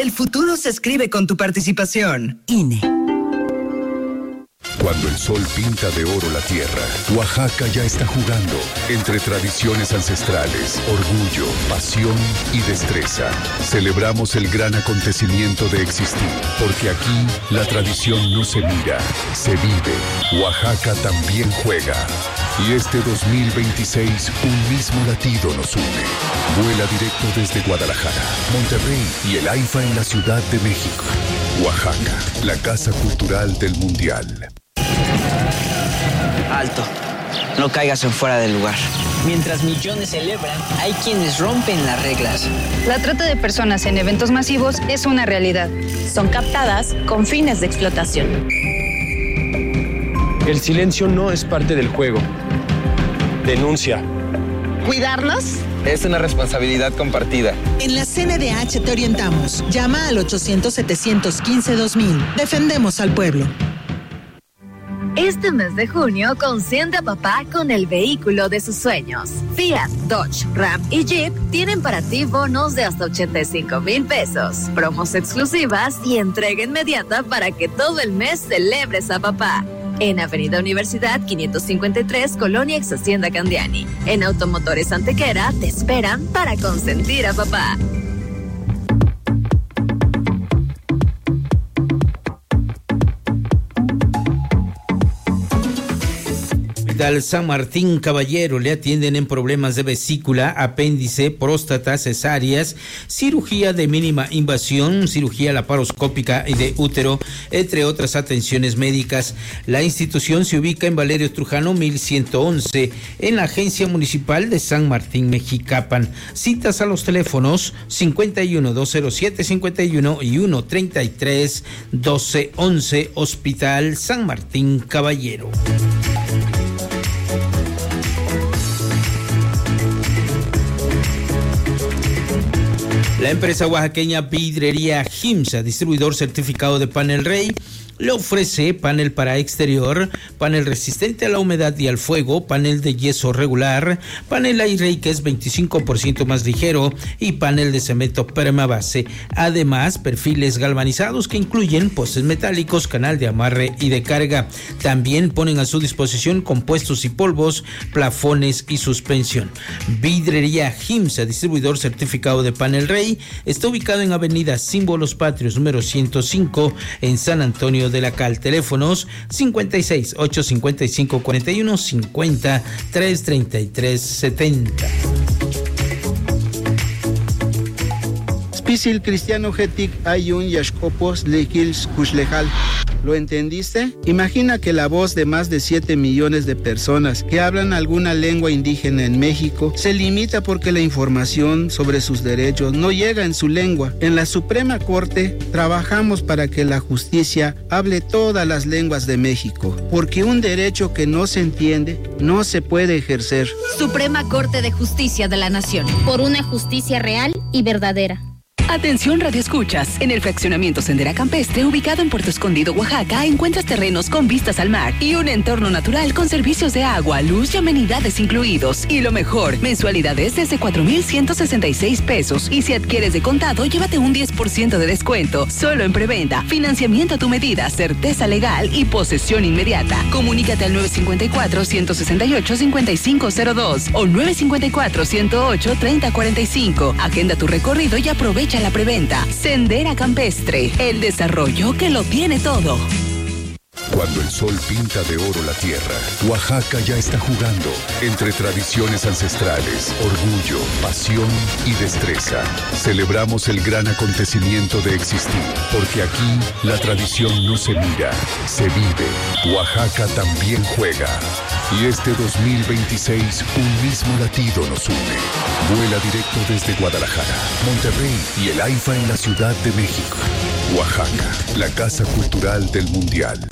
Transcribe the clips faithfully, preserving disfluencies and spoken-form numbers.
El futuro se escribe con tu participación. I N E. Cuando el sol pinta de oro la tierra, Oaxaca ya está jugando entre tradiciones ancestrales, orgullo, pasión y destreza. Celebramos el gran acontecimiento de existir, porque aquí la tradición no se mira, se vive. Oaxaca también juega. Y este dos mil veintiséis, un mismo latido nos une. Vuela directo desde Guadalajara, Monterrey y el AIFA en la Ciudad de México. Oaxaca, la casa cultural del Mundial. Alto, no caigas en fuera del lugar. Mientras millones celebran, hay quienes rompen las reglas. La trata de personas en eventos masivos es una realidad. Son captadas con fines de explotación. El silencio no es parte del juego. Denuncia. ¿Cuidarnos? Es una responsabilidad compartida. En la C N D H te orientamos. Llama al ochocientos, setecientos quince, dos mil. Defendemos al pueblo. Este mes de junio, consiente a papá con el vehículo de sus sueños. Fiat, Dodge, Ram y Jeep tienen para ti bonos de hasta ochenta y cinco mil pesos, promos exclusivas y entrega inmediata para que todo el mes celebres a papá. En Avenida Universidad quinientos cincuenta y tres, Colonia Ex Hacienda Candiani. En Automotores Antequera te esperan para consentir a papá. Hospital San Martín Caballero le atienden en problemas de vesícula, apéndice, próstata, cesáreas, cirugía de mínima invasión, cirugía laparoscópica y de útero, entre otras atenciones médicas. La institución se ubica en Valerio Trujano mil ciento once, en la Agencia Municipal de San Martín Mexicapan. Citas a los teléfonos cincuenta y uno, doscientos siete, cincuenta y uno y uno treinta y tres, doce once. Hospital San Martín Caballero. La empresa oaxaqueña Vidrería Gimsa, distribuidor certificado de Panel Rey, le ofrece panel para exterior, panel resistente a la humedad y al fuego, panel de yeso regular, panel Airey que es veinticinco por ciento más ligero y panel de cemento permabase. Además, perfiles galvanizados que incluyen postes metálicos, canal de amarre y de carga. También ponen a su disposición compuestos y polvos, plafones y suspensión. Vidrería Gimsa, distribuidor certificado de Panel Rey, está ubicado en Avenida Símbolos Patrios número ciento cinco en San Antonio de la Cal. Teléfonos cincuenta y seis, ochocientos cincuenta y cinco, cuarenta y uno cincuenta, trescientos treinta y tres setenta. Spisil Cristiano Getic Ayun Yashkopos Lekils Kushlejal. ¿Lo entendiste? Imagina que la voz de más de siete millones de personas que hablan alguna lengua indígena en México se limita porque la información sobre sus derechos no llega en su lengua. En la Suprema Corte trabajamos para que la justicia hable todas las lenguas de México, porque un derecho que no se entiende no se puede ejercer. Suprema Corte de Justicia de la Nación. Por una justicia real y verdadera. Atención radioescuchas, en el fraccionamiento Sendera Campestre, ubicado en Puerto Escondido, Oaxaca, encuentras terrenos con vistas al mar y un entorno natural con servicios de agua, luz y amenidades incluidos. Y lo mejor, mensualidades desde cuatro mil ciento sesenta y seis pesos. Y si adquieres de contado, llévate un diez por ciento de descuento. Solo en preventa, financiamiento a tu medida, certeza legal y posesión inmediata. Comunícate al nueve cinco cuatro, uno seis ocho, cinco cinco cero dos o nueve cinco cuatro, uno cero ocho, tres cero cuatro cinco. Agenda tu recorrido y aprovecha la preventa. Sendera Campestre, el desarrollo que lo tiene todo. Cuando el sol pinta de oro la tierra, Oaxaca ya está jugando entre tradiciones ancestrales, orgullo, pasión y destreza. Celebramos el gran acontecimiento de existir, porque aquí la tradición no se mira, se vive. Oaxaca también juega. Y este dos mil veintiséis, un mismo latido nos une. Vuela directo desde Guadalajara, Monterrey y el AIFA en la Ciudad de México. Oaxaca, la casa cultural del Mundial.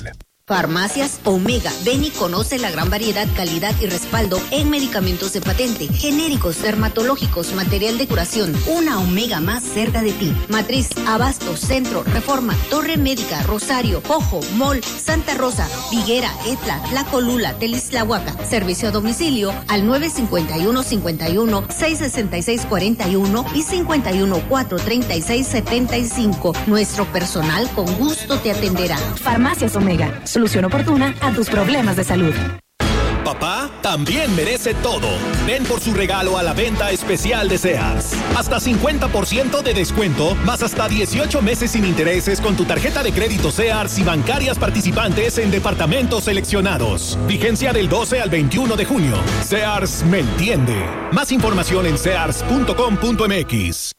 Farmacias Omega. Ven y conoce la gran variedad, calidad y respaldo en medicamentos de patente, genéricos, dermatológicos, material de curación. Una Omega más cerca de ti. Matriz, Abasto, Centro, Reforma, Torre Médica, Rosario, Ojo, Mall, Santa Rosa, Higuera, Etla, Tlacolula, Telisłahuaca. Servicio a domicilio al nueve cinco uno, cinco uno, seis seis seis cuatro uno y cinco uno, cuatro tres seis siete cinco. Nuestro personal con gusto te atenderá. Farmacias Omega. Solución oportuna a tus problemas de salud. Papá también merece todo. Ven por su regalo a la venta especial de Sears. Hasta cincuenta por ciento de descuento, más hasta dieciocho meses sin intereses con tu tarjeta de crédito Sears y bancarias participantes en departamentos seleccionados. Vigencia del doce al veintiuno de junio. Sears me entiende. Más información en sears punto com punto m x.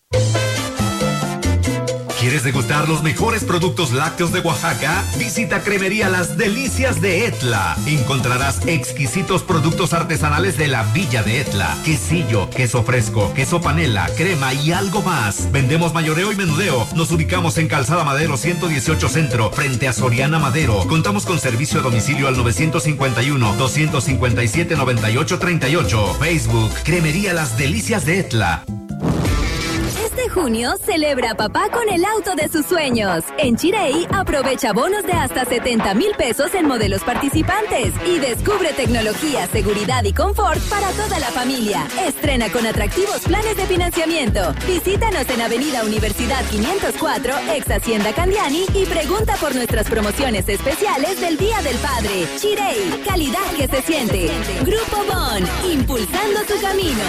¿Quieres degustar los mejores productos lácteos de Oaxaca? Visita Cremería Las Delicias de Etla. Encontrarás exquisitos productos artesanales de la Villa de Etla. Quesillo, queso fresco, queso panela, crema y algo más. Vendemos mayoreo y menudeo. Nos ubicamos en Calzada Madero ciento dieciocho Centro, frente a Soriana Madero. Contamos con servicio a domicilio al nueve cinco uno, dos cinco siete, nueve ocho tres ocho. Facebook, Cremería Las Delicias de Etla. Este junio celebra a papá con el auto de sus sueños. En Chirey aprovecha bonos de hasta setenta mil pesos en modelos participantes y descubre tecnología, seguridad y confort para toda la familia. Estrena con atractivos planes de financiamiento. Visítanos en Avenida Universidad quinientos cuatro, ex Hacienda Candiani y pregunta por nuestras promociones especiales del Día del Padre. Chirey, calidad que se siente. Grupo Bon, impulsando tu camino.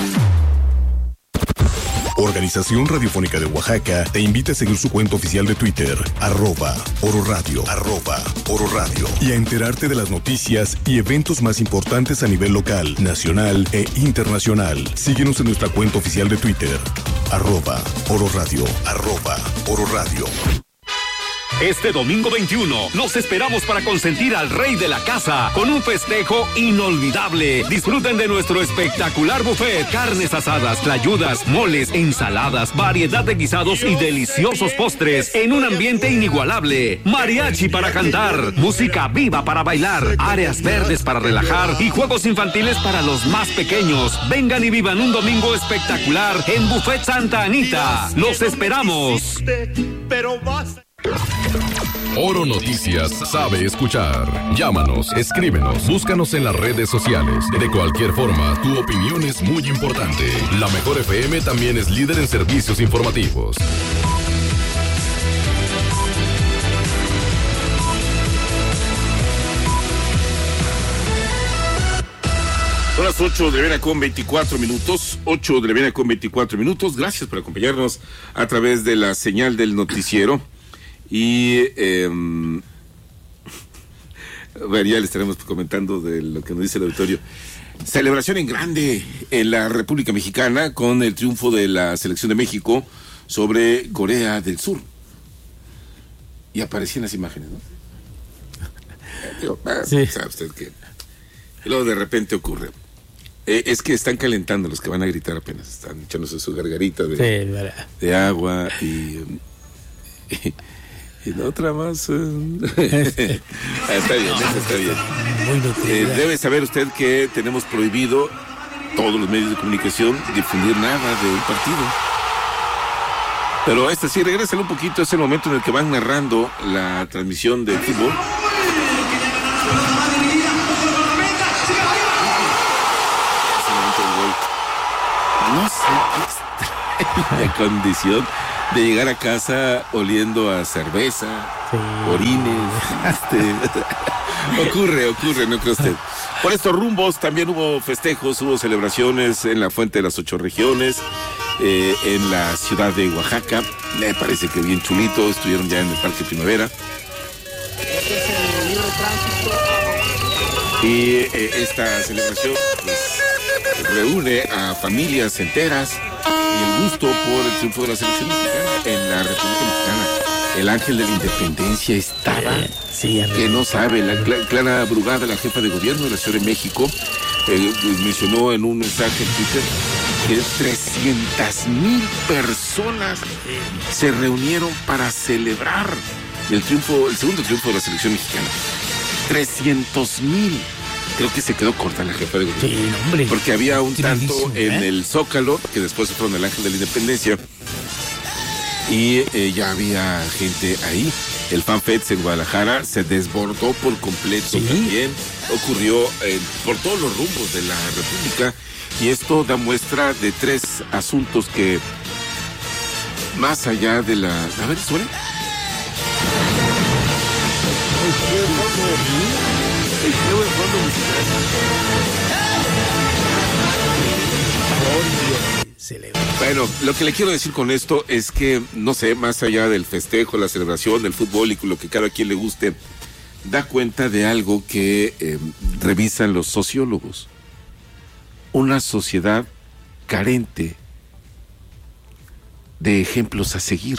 Organización Radiofónica de Oaxaca te invita a seguir su cuenta oficial de Twitter, arroba Oro Radio, arroba Oro Radio, y a enterarte de las noticias y eventos más importantes a nivel local, nacional e internacional. Síguenos en nuestra cuenta oficial de Twitter, arroba Oro Radio, arroba Oro Radio. Este domingo veintiuno nos esperamos para consentir al rey de la casa con un festejo inolvidable. Disfruten de nuestro espectacular buffet, carnes asadas, tlayudas, moles, ensaladas, variedad de guisados y deliciosos postres en un ambiente inigualable. Mariachi para cantar, música viva para bailar, áreas verdes para relajar y juegos infantiles para los más pequeños. Vengan y vivan un domingo espectacular en Buffet Santa Anita. Los esperamos. Pero basta. Oro Noticias sabe escuchar. Llámanos, escríbenos, búscanos en las redes sociales. De cualquier forma, tu opinión es muy importante. La Mejor F M también es líder en servicios informativos. Son las ocho de la mañana con veinticuatro minutos, ocho de la mañana con veinticuatro minutos. Gracias por acompañarnos a través de la señal del noticiero. Y eh, bueno, ya le estaremos comentando de lo que nos dice el auditorio. Celebración en grande en la República Mexicana con el triunfo de la selección de México sobre Corea del Sur. Y aparecían las imágenes, ¿no? Digo, ah, sí. Sabe usted que y luego de repente ocurre. Eh, es que están calentando los que van a gritar apenas. Están echándose su gargarita de, sí, de agua y... y Y la otra más. Uh... está bien, eso está bien. Eh, debe saber usted que tenemos prohibido todos los medios de comunicación difundir nada de un partido. Pero este sí, regrésale un poquito, es el momento en el que van narrando la transmisión de fútbol. No sé qué extraña condición de llegar a casa oliendo a cerveza, sí, orines, este, ocurre, ocurre, ¿no cree usted? Por estos rumbos también hubo festejos, hubo celebraciones en la Fuente de las Ocho Regiones, eh, en la ciudad de Oaxaca, me parece que bien chulito, estuvieron ya en el Parque Primavera. Y eh, esta celebración pues, reúne a familias enteras. Y el gusto por el triunfo de la selección mexicana en la República Mexicana. El ángel de la independencia estaba, eh, sí, que no sabe, la Cla- Clara Brugada, la jefa de gobierno de la Ciudad de México, eh, mencionó en un mensaje en Twitter que trescientas mil personas se reunieron para celebrar el triunfo, el segundo triunfo de la selección mexicana. trescientos mil. Creo que se quedó corta la jefa de gobierno. Sí, hombre. Porque había un tanto ¿eh? en el Zócalo, que después se fueron al Ángel de la Independencia. Y eh, ya había gente ahí. El FanFest en Guadalajara se desbordó por completo. ¿Sí? También ocurrió eh, por todos los rumbos de la República. Y esto da muestra de tres asuntos que, más allá de la... A ver, ¿suena? Bueno, lo que le quiero decir con esto es que, no sé, más allá del festejo, la celebración, del fútbol y lo que cada quien le guste, da cuenta de algo que eh, revisan los sociólogos. Una sociedad carente de ejemplos a seguir.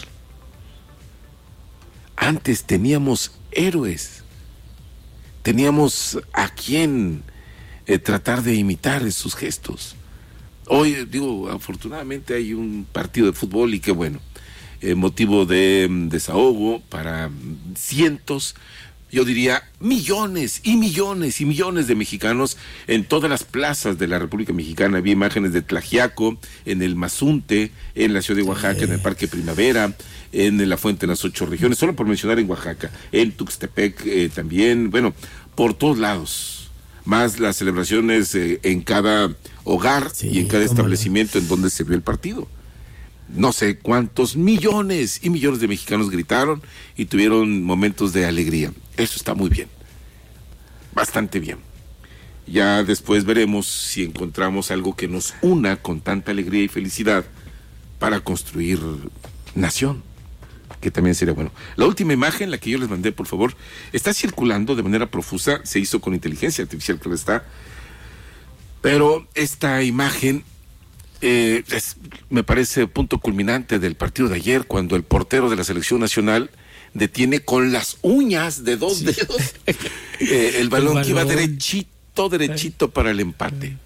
Antes teníamos héroes, teníamos a quien eh, tratar de imitar sus gestos. Hoy, digo, afortunadamente hay un partido de fútbol y qué bueno, eh, motivo de um, desahogo para cientos, yo diría millones y millones y millones de mexicanos en todas las plazas de la República Mexicana. Había imágenes de Tlaxiaco, en el Mazunte, en la ciudad de Oaxaca, en el Parque Primavera, en la Fuente de las Ocho Regiones, solo por mencionar en Oaxaca, en Tuxtepec eh, también, bueno, por todos lados. Más las celebraciones eh, en cada hogar sí, y en cada establecimiento no. en donde se vio el partido. No sé cuántos millones y millones de mexicanos gritaron y tuvieron momentos de alegría. Eso está muy bien, bastante bien. Ya después veremos si encontramos algo que nos una con tanta alegría y felicidad para construir nación, que también sería bueno. La última imagen, la que yo les mandé, por favor, está circulando de manera profusa, se hizo con inteligencia artificial, claro está, pero esta imagen eh, es, me parece punto culminante del partido de ayer, cuando el portero de la selección nacional detiene con las uñas de dos sí. dedos eh, el, balón el balón que iba derechito, derechito para el empate.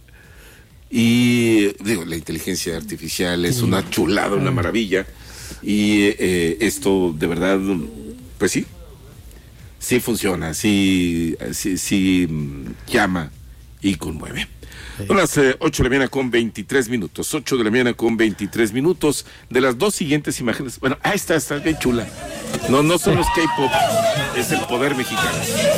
Y digo, la inteligencia artificial es sí. una chulada, una maravilla. Y eh, esto de verdad, pues sí, sí funciona, sí, sí, sí llama y conmueve. Sí. Son las eh, ocho de la mañana con veintitrés minutos, ocho de la mañana con veintitrés minutos. De las dos siguientes imágenes, bueno, ahí está, está bien chula. No, no son los K-pop, es el poder mexicano.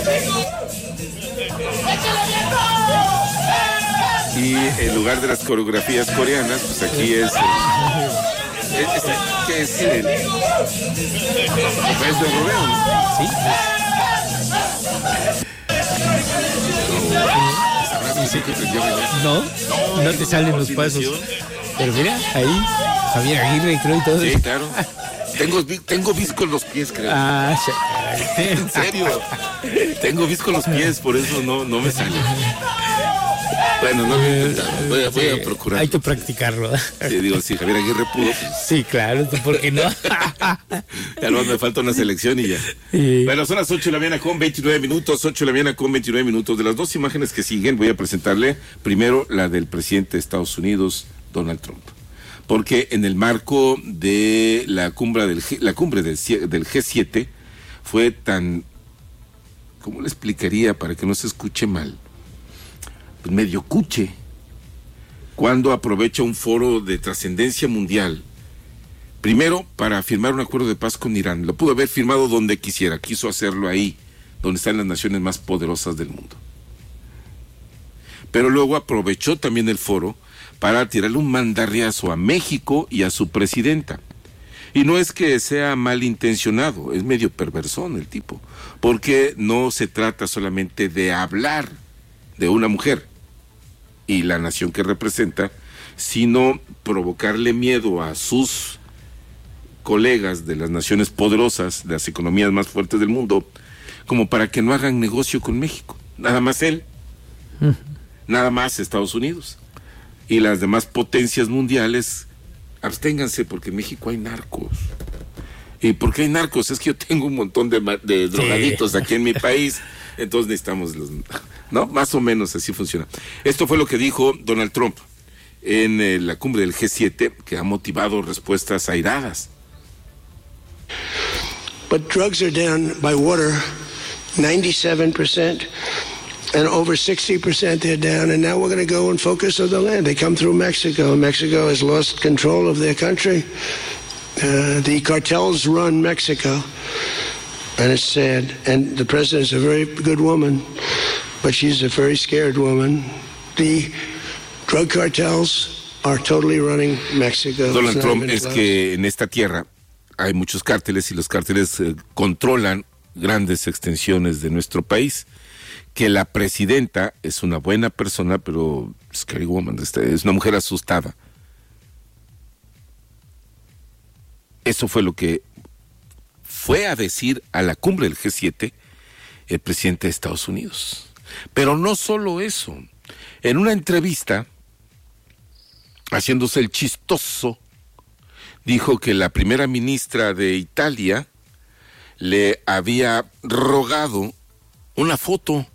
Y en lugar de las coreografías coreanas, pues aquí es... Eh, es, es, ¿qué es el? ¿Es de rodeo? Sí. No, no, no te salen los pasos. Pero mira, ahí, Javier Aguirre, creo, y todo. Sí, claro. Tengo, tengo visco en los pies, creo. Ah, en serio. Tengo visco en los pies, por eso no, no me sale. Bueno, no lo he intentado. Voy a, voy a procurar. Hay que practicarlo. Sí, digo, si Javier Aguirre pudo. Pues... Sí, claro, ¿por qué no? Ya no me falta una selección y ya. Sí. Bueno, son las ocho de la mañana con veintinueve minutos, ocho de la mañana con veintinueve minutos. De las dos imágenes que siguen, voy a presentarle primero la del presidente de Estados Unidos, Donald Trump. Porque en el marco de la cumbre del, G, la cumbre del, del G siete fue tan, ¿cómo le explicaría para que no se escuche mal? Pues medio cuche, cuando aprovecha un foro de trascendencia mundial, primero para firmar un acuerdo de paz con Irán. Lo pudo haber firmado donde quisiera, quiso hacerlo ahí, donde están las naciones más poderosas del mundo. Pero luego aprovechó también el foro para tirarle un mandarriazo a México y a su presidenta. Y no es que sea malintencionado, es medio perversón el tipo, porque no se trata solamente de hablar de una mujer y la nación que representa, sino provocarle miedo a sus colegas de las naciones poderosas, de las economías más fuertes del mundo, como para que no hagan negocio con México. Nada más él, uh-huh. nada más Estados Unidos. Y las demás potencias mundiales, absténganse porque en México hay narcos. ¿Y por qué hay narcos? Es que yo tengo un montón de, de drogaditos sí. aquí en mi país, entonces necesitamos los... ¿No? Más o menos así funciona. Esto fue lo que dijo Donald Trump en eh, la cumbre del G siete, que ha motivado respuestas airadas. But drugs are down by water ninety-seven percent. And over sixty percent they're down, and now we're going to go and focus on the land. They come through Mexico. Mexico has lost control of their country. Uh, the cartels run Mexico, and it's sad. And the president is a very good woman, but she's a very scared woman. The drug cartels are totally running Mexico. Donald Trump es que en esta tierra hay muchos cárteles y los cárteles eh, controlan grandes extensiones de nuestro país. Que la presidenta es una buena persona, pero scary woman, es una mujer asustada. Eso fue lo que fue a decir a la cumbre del G siete el presidente de Estados Unidos. Pero no solo eso. En una entrevista, haciéndose el chistoso, dijo que la primera ministra de Italia le había rogado una foto.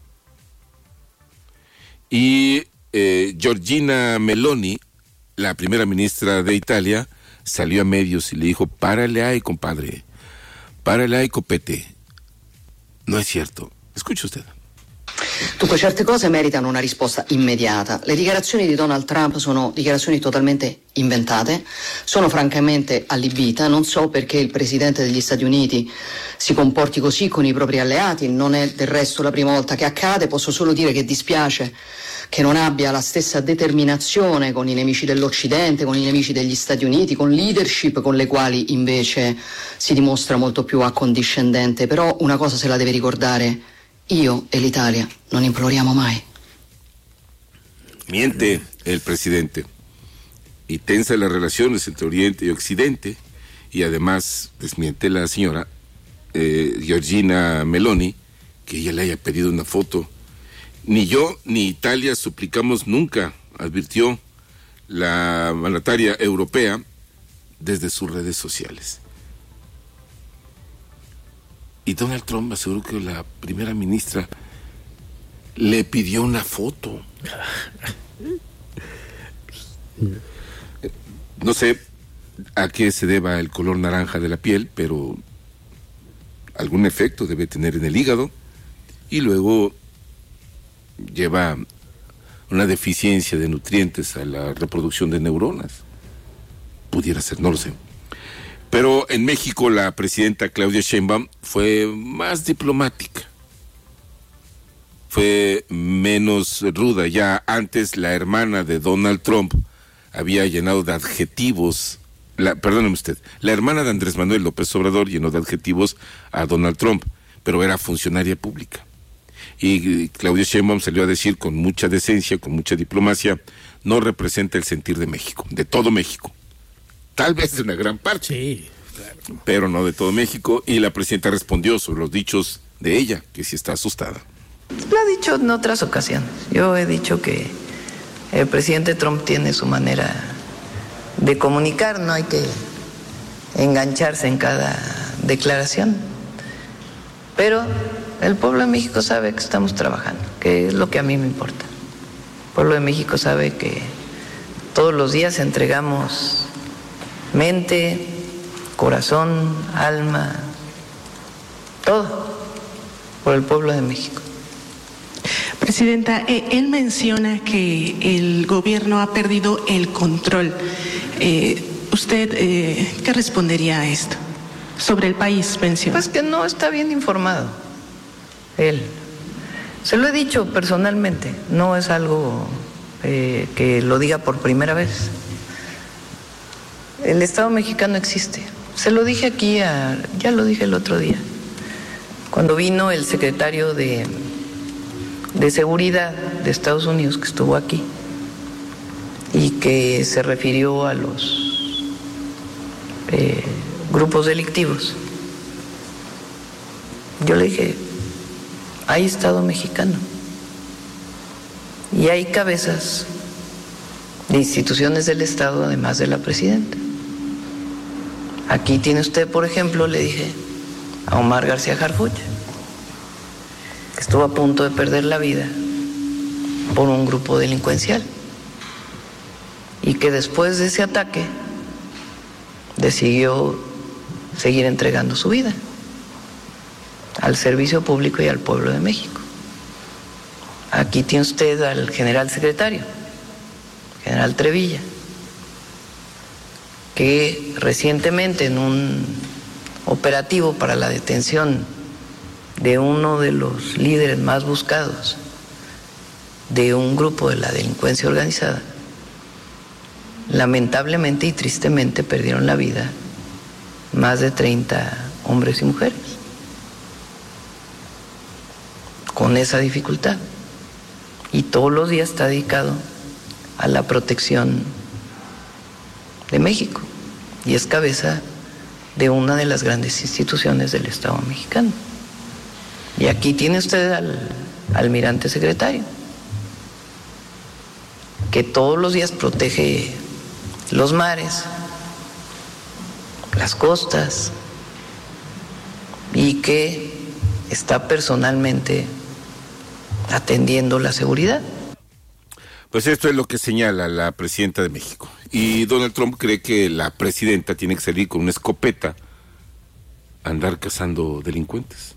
Y eh, Giorgina Meloni, la primera ministra de Italia, salió a medios y le dijo, párale ahí, compadre, párale ahí, copete. No es cierto. Escuche usted. Dunque, certe cose meritano una risposta immediata. Le dichiarazioni di Donald Trump sono dichiarazioni totalmente inventate, sono francamente allibita, non so perché il presidente degli Stati Uniti si comporti così con i propri alleati, non è del resto la prima volta che accade, posso solo dire che dispiace che non abbia la stessa determinazione con i nemici dell'Occidente, con i nemici degli Stati Uniti, con leadership con le quali invece si dimostra molto più accondiscendente, però una cosa se la deve ricordare, io e l'Italia non imploriamo mai. Miente el presidente y tensa las relaciones entre Oriente y Occidente, y además desmiente la señora eh, Giorgina Meloni que ella le haya pedido una foto. Ni yo ni Italia suplicamos nunca, advirtió la mandataria europea desde sus redes sociales. Y Donald Trump aseguró que la primera ministra le pidió una foto. No sé a qué se deba el color naranja de la piel, pero algún efecto debe tener en el hígado y luego lleva una deficiencia de nutrientes a la reproducción de neuronas. Pudiera ser, no lo sé. Pero en México la presidenta Claudia Sheinbaum fue más diplomática, fue menos ruda. Ya antes la hermana de Donald Trump había llenado de adjetivos, la, perdóneme usted, la hermana de Andrés Manuel López Obrador llenó de adjetivos a Donald Trump, pero era funcionaria pública. Y Claudia Sheinbaum salió a decir con mucha decencia, con mucha diplomacia, no representa el sentir de México, de todo México. Tal vez de una gran parte, sí, claro, pero no de todo México. Y la presidenta respondió sobre los dichos de ella, que sí está asustada. Lo ha dicho en otras ocasiones. Yo he dicho que el presidente Trump tiene su manera de comunicar, no hay que engancharse en cada declaración. Pero el pueblo de México sabe que estamos trabajando, que es lo que a mí me importa. El pueblo de México sabe que todos los días entregamos mente, corazón, alma, todo por el pueblo de México. Presidenta, eh, él menciona que el gobierno ha perdido el control. Eh, ¿Usted eh, qué respondería a esto? Sobre el país, menciona. Pues que no está bien informado. Él. Se lo he dicho personalmente, no es algo eh, que lo diga por primera vez. El Estado mexicano existe. Se lo dije aquí, a, ya lo dije el otro día, cuando vino el secretario de, de Seguridad de Estados Unidos, que estuvo aquí, y que se refirió a los eh, grupos delictivos. Yo le dije, hay Estado mexicano y hay cabezas de instituciones del Estado, además de la presidenta. Aquí tiene usted, por ejemplo, le dije a Omar García Harfuch, que estuvo a punto de perder la vida por un grupo delincuencial y que después de ese ataque decidió seguir entregando su vida. al servicio público y al pueblo de México. Aquí tiene usted al general secretario, general Trevilla, que recientemente en un operativo para la detención de uno de los líderes más buscados de un grupo de la delincuencia organizada, lamentablemente y tristemente perdieron la vida más de treinta hombres y mujeres con esa dificultad, y todos los días está dedicado a la protección de México y es cabeza de una de las grandes instituciones del Estado mexicano. Y aquí tiene usted al almirante secretario, que todos los días protege los mares, las costas, y que está personalmente atendiendo la seguridad. Pues esto es lo que señala la presidenta de México. Y Donald Trump cree que la presidenta tiene que salir con una escopeta a andar cazando delincuentes.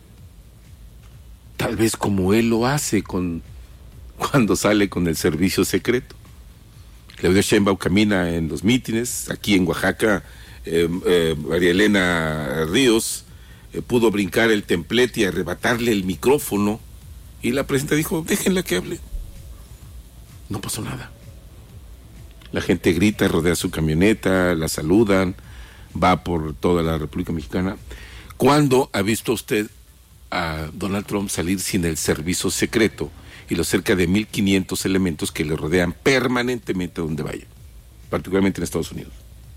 Tal vez como él lo hace con cuando sale con el servicio secreto. Claudia Sheinbaum camina en los mítines. Aquí en Oaxaca, eh, eh, María Elena Ríos eh, pudo brincar el templete y arrebatarle el micrófono. Y la presidenta dijo, déjenla que hable. No pasó nada. La gente grita, rodea su camioneta, la saludan, va por toda la República Mexicana. ¿Cuándo ha visto usted a Donald Trump salir sin el servicio secreto y los cerca de mil quinientos elementos que le rodean permanentemente a donde vaya, particularmente en Estados Unidos?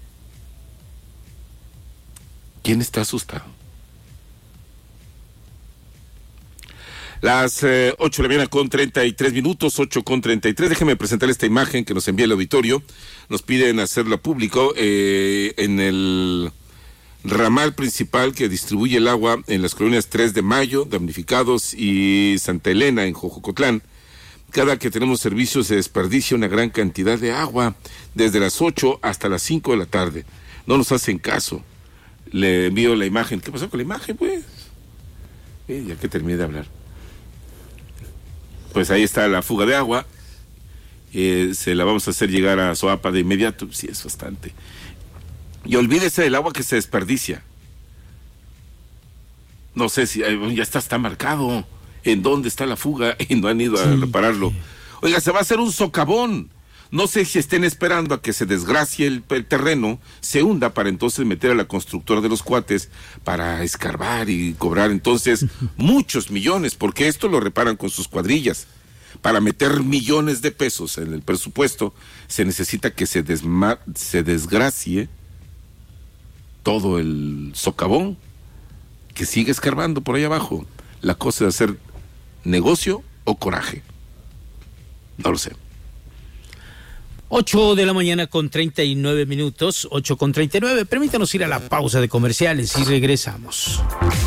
¿Quién está asustado? Las eh, ocho de la mañana con treinta y tres minutos, ocho con treinta y tres. Déjeme presentar esta imagen que nos envía el auditorio. Nos piden hacerla público eh, en el ramal principal que distribuye el agua en las colonias tres de Mayo, Damnificados y Santa Elena en Jojocotlán. Cada que tenemos servicio se desperdicia una gran cantidad de agua desde las ocho hasta las cinco de la tarde. No nos hacen caso. Le envío la imagen. ¿Qué pasó con la imagen, pues? Eh, ya que terminé de hablar. Pues ahí está la fuga de agua. Eh, se la vamos a hacer llegar a Soapa de inmediato. Sí, es bastante. Y olvídese del agua que se desperdicia. No sé si ya está, está marcado en dónde está la fuga y no han ido a sí. repararlo. Oiga, se va a hacer un socavón. No sé si estén esperando a que se desgracie el, el terreno, se hunda para entonces meter a la constructora de los cuates para escarbar y cobrar entonces muchos millones, porque esto lo reparan con sus cuadrillas. Para meter millones de pesos en el presupuesto se necesita que se, desma- se desgracie todo el socavón que sigue escarbando por ahí abajo. La cosa es hacer negocio o coraje. No lo sé. ocho de la mañana con treinta y nueve minutos, ocho con treinta y nueve. Permítanos ir a la pausa de comerciales y regresamos.